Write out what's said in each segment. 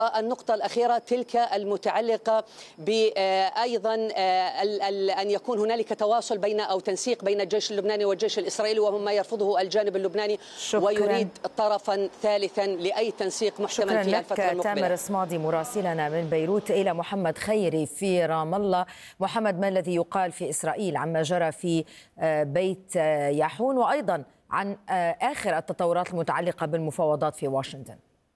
النقطة الأخيرة تلك المتعلقة بأيضا أن يكون هنالك تواصل بين أو تنسيق بين الجيش اللبناني والجيش الإسرائيلي، وهو ما يرفضه الجانب اللبناني ويريد طرفا ثالثا لأي تنسيق محتمل في الفترة المقبلة. شكرا لك تامر صمادي مراسلنا من بيروت. إلى محمد خيري في رام الله. محمد، ما الذي يقال في إسرائيل عما جرى في بيت ياحون، وأيضا عن آخر التطورات المتعلقة بالمفاوضات في واشنطن؟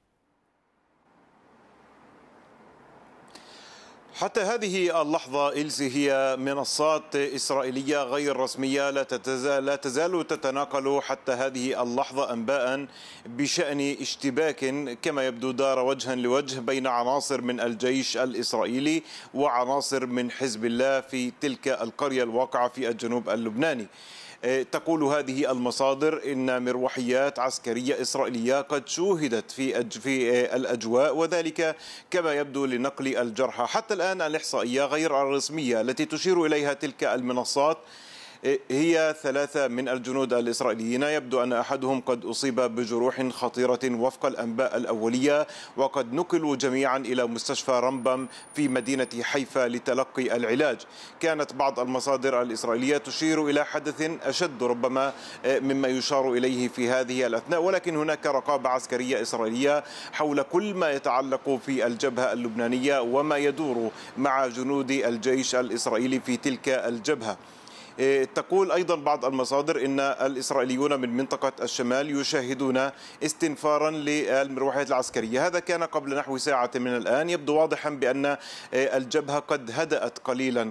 حتى هذه اللحظة إلزي هي منصات إسرائيلية غير رسمية لا تزال تتناقل حتى هذه اللحظة أنباء بشأن اشتباك كما يبدو دار وجها لوجه بين عناصر من الجيش الإسرائيلي وعناصر من حزب الله في تلك القرية الواقعة في الجنوب اللبناني. تقول هذه المصادر إن مروحيات عسكرية إسرائيلية قد شوهدت في الأجواء، وذلك كما يبدو لنقل الجرحى. حتى الآن الإحصائية غير الرسمية التي تشير إليها تلك المنصات هي 3 من الجنود الإسرائيليين، يبدو أن أحدهم قد أصيب بجروح خطيرة وفق الأنباء الأولية، وقد نقلوا جميعا إلى مستشفى رمبم في مدينة حيفا لتلقي العلاج. كانت بعض المصادر الإسرائيلية تشير إلى حدث أشد ربما مما يشار إليه في هذه الأثناء، ولكن هناك رقابة عسكرية إسرائيلية حول كل ما يتعلق في الجبهة اللبنانية وما يدور مع جنود الجيش الإسرائيلي في تلك الجبهة. تقول أيضا بعض المصادر إن الإسرائيليون من منطقة الشمال يشاهدون استنفارا للمروحيات العسكرية. هذا كان قبل نحو ساعة من الآن. يبدو واضحا بأن الجبهة قد هدأت قليلا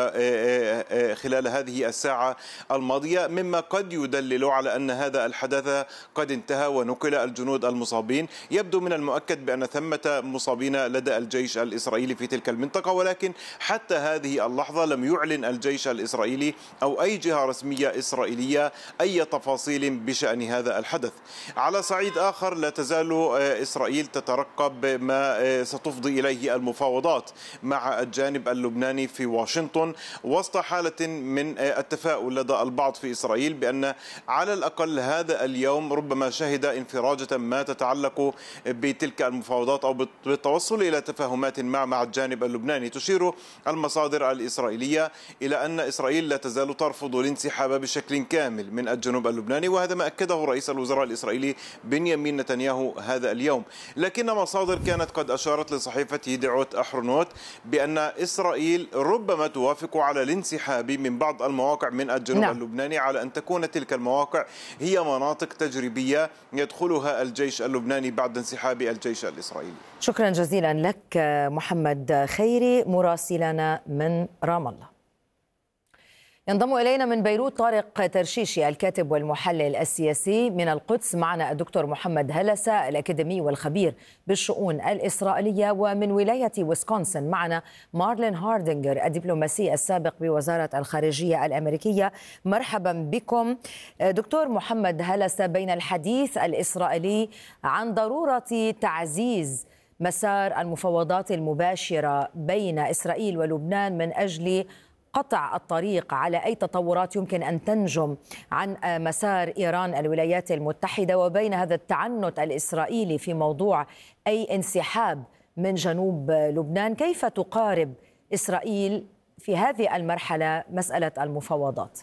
خلال هذه الساعة الماضية، مما قد يدلل على أن هذا الحدث قد انتهى ونقل الجنود المصابين. يبدو من المؤكد بأن ثمة مصابين لدى الجيش الإسرائيلي في تلك المنطقة، ولكن حتى هذه اللحظة لم يعلن الجيش الإسرائيلي أو أي جهة رسمية إسرائيلية أي تفاصيل بشأن هذا الحدث. على صعيد آخر، لا تزال إسرائيل تترقب ما ستفضي إليه المفاوضات مع الجانب اللبناني في واشنطن، وسط حالة من التفاؤل لدى البعض في إسرائيل بأن على الأقل هذا اليوم ربما شهد انفراجة ما تتعلق بتلك المفاوضات أو بالتوصل إلى تفاهمات مع الجانب اللبناني. تشير المصادر الإسرائيلية إلى أن إسرائيل لا تزال ترفض الانسحاب بشكل كامل من الجنوب اللبناني، وهذا ما أكده رئيس الوزراء الإسرائيلي بنيامين نتنياهو هذا اليوم. لكن مصادر كانت قد أشارت لصحيفة يدعوت أحرنوت بأن إسرائيل ربما توافق على الانسحاب من بعض المواقع من الجنوب اللبناني، على أن تكون تلك المواقع هي مناطق تجريبية يدخلها الجيش اللبناني بعد انسحاب الجيش الإسرائيلي. شكرا جزيلا لك محمد خيري مراسلنا من رام الله. ينضم إلينا من بيروت طارق ترشيشي الكاتب والمحلل السياسي. من القدس معنا الدكتور محمد هلسة الأكاديمي والخبير بالشؤون الإسرائيلية. ومن ولاية ويسكونسن معنا مارلين هاردينجر الدبلوماسي السابق بوزارة الخارجية الأمريكية. مرحبا بكم دكتور محمد هلسة. بين الحديث الإسرائيلي عن ضرورة تعزيز مسار المفاوضات المباشرة بين إسرائيل ولبنان من أجل قطع الطريق على أي تطورات يمكن أن تنجم عن مسار إيران الولايات المتحدة، وبين هذا التعنت الإسرائيلي في موضوع أي انسحاب من جنوب لبنان، كيف تقارب إسرائيل في هذه المرحلة مسألة المفاوضات؟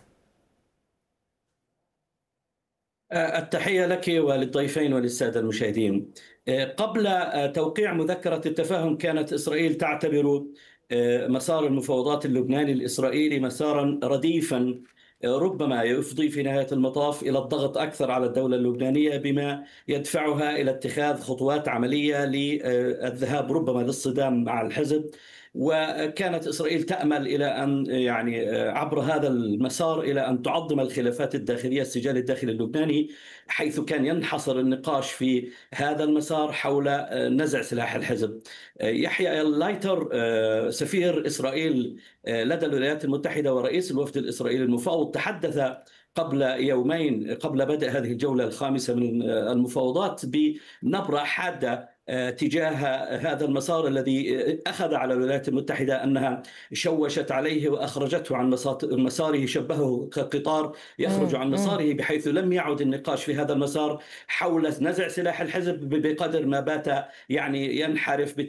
التحية لك وللضيفين وللسادة المشاهدين. قبل توقيع مذكرة التفاهم كانت إسرائيل تعتبر مسار المفاوضات اللبناني الإسرائيلي مسارا رديفا ربما يفضي في نهاية المطاف إلى الضغط أكثر على الدولة اللبنانية، بما يدفعها إلى اتخاذ خطوات عملية للذهاب ربما للصدام مع الحزب. وكانت إسرائيل تأمل إلى أن عبر هذا المسار إلى أن تعظم الخلافات الداخلية، السجال الداخلي اللبناني، حيث كان ينحصر النقاش في هذا المسار حول نزع سلاح الحزب. يحيى لايتر سفير إسرائيل لدى الولايات المتحدة ورئيس الوفد الإسرائيلي المفاوض تحدث قبل يومين قبل بدء هذه الجولة الخامسة من المفاوضات بنبرة حادة تجاه هذا المسار الذي أخذ على الولايات المتحدة أنها شوشت عليه وأخرجته عن مساره، شبهه كقطار يخرج عن مساره، بحيث لم يعد النقاش في هذا المسار حول نزع سلاح الحزب بقدر ما بات يعني ينحرف